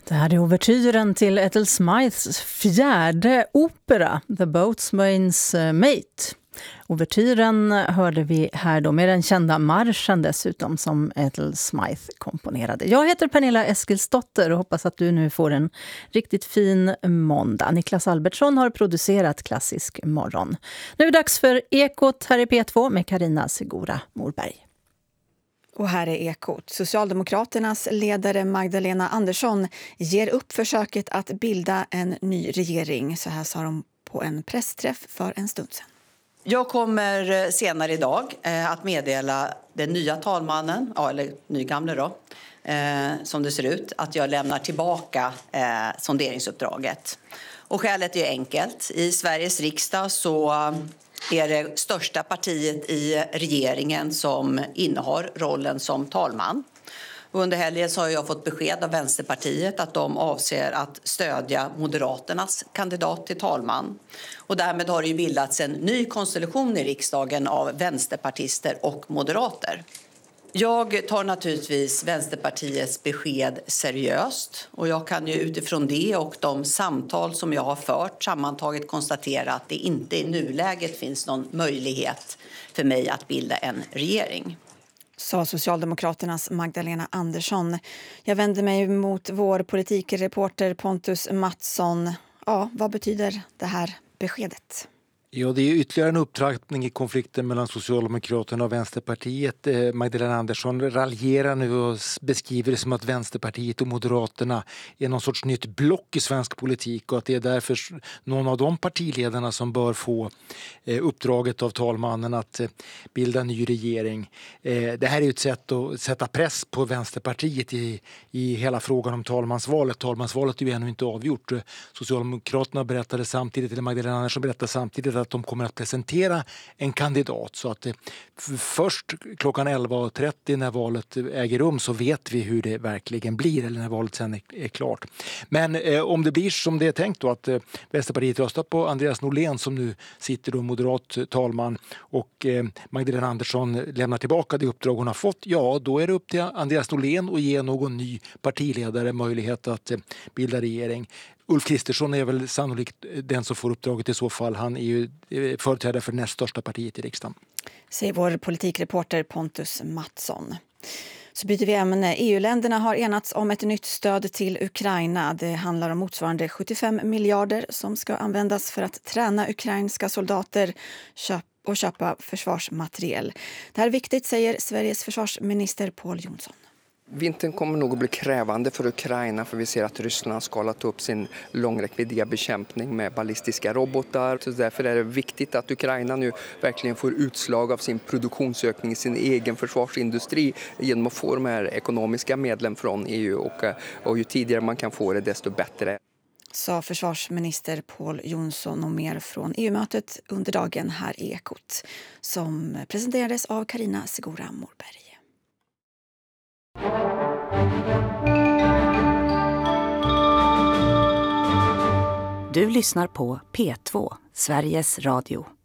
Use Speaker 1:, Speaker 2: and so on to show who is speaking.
Speaker 1: Det här är ouvertyren till Ethel Smyths fjärde opera, The Boatswain's Mate. Ouvertyren hörde vi här då med den kända marschen dessutom som Ethel Smyth komponerade. Jag heter Pernilla Eskilsdotter och hoppas att du nu får en riktigt fin måndag. Niklas Albertsson har producerat Klassisk morgon. Nu är det dags för Ekot här i P2 med Carina Segura Morberg.
Speaker 2: Och här är Ekot. Socialdemokraternas ledare Magdalena Andersson ger upp försöket att bilda en ny regering. Så här sa de på en pressträff för en stund sedan.
Speaker 3: Jag kommer senare idag att meddela den nya talmannen, eller nygamle då, som det ser ut, att jag lämnar tillbaka sonderingsuppdraget. Och skälet är enkelt. I Sveriges riksdag så är det största partiet i regeringen som innehar rollen som talman. Och under helgen så har jag fått besked av Vänsterpartiet att de avser att stödja Moderaternas kandidat till talman. Och därmed har det ju bildats en ny konstellation i riksdagen av vänsterpartister och moderater. Jag tar naturligtvis Vänsterpartiets besked seriöst och jag kan ju utifrån det och de samtal som jag har fört sammantaget konstatera att det inte i nuläget finns någon möjlighet för mig att bilda en regering.
Speaker 2: Sa Socialdemokraternas Magdalena Andersson. Jag vänder mig mot vår politikreporter Pontus Mattsson. Ja, vad betyder det här beskedet?
Speaker 4: Ja, det är ytterligare en upptrappning i konflikten mellan Socialdemokraterna och Vänsterpartiet. Magdalena Andersson raljerar nu och beskriver det som att Vänsterpartiet och Moderaterna är någon sorts nytt block i svensk politik och att det är därför någon av de partiledarna som bör få uppdraget av talmannen att bilda en ny regering. Det här är ju ett sätt att sätta press på Vänsterpartiet i hela frågan om talmansvalet. Talmansvalet är ju ännu inte avgjort. Socialdemokraterna berättade samtidigt, eller Magdalena Andersson berättade samtidigt att de kommer att presentera en kandidat så att först klockan 11.30 när valet äger rum så vet vi hur det verkligen blir eller när valet sen är klart. Men om det blir som det är tänkt då att Vänsterpartiet röstar på Andreas Norlén som nu sitter då moderat talman och Magdalena Andersson lämnar tillbaka det uppdrag hon har fått, ja då är det upp till Andreas Norlén att ge någon ny partiledare möjlighet att bilda regering. Ulf Kristersson är väl sannolikt den som får uppdraget i så fall. Han är ju företrädare för näst största partiet i riksdagen.
Speaker 2: Säger vår politikreporter Pontus Mattsson. Så byter vi ämne. EU-länderna har enats om ett nytt stöd till Ukraina. Det handlar om motsvarande 75 miljarder som ska användas för att träna ukrainska soldater och köpa försvarsmateriel. Det här är viktigt, säger Sveriges försvarsminister Pål Jonsson.
Speaker 5: Vintern kommer nog att bli krävande för Ukraina för vi ser att Ryssland har skalat upp sin långräckviddiga bekämpning med ballistiska robotar. Så därför är det viktigt att Ukraina nu verkligen får utslag av sin produktionsökning i sin egen försvarsindustri genom att få de här ekonomiska medlen från EU och ju tidigare man kan få det desto bättre.
Speaker 2: Sa försvarsminister Pål Jonsson och mer från EU-mötet under dagen här i Ekot som presenterades av Carina Segura Morberg.
Speaker 6: Du lyssnar på P2, Sveriges Radio.